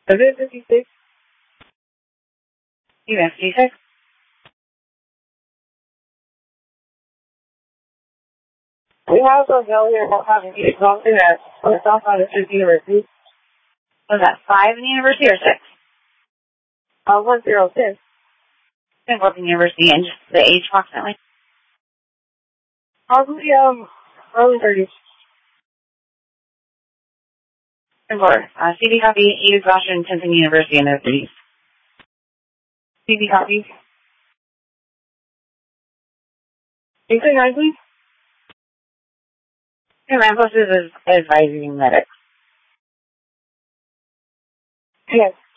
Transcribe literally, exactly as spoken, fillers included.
Is it fifty-six? You have fifty-six? We have a bill here about having to get something at the South Side of Fifth University. Was that five in the university or six? Uh, one zero six. And what in the university and just the age approximately? Probably, um, early thirties. And for uh, C D copy, Edith Washington, Tenson University in the cities. C D copy. Can you say nine, please? And Rambos is advising medics. Yes.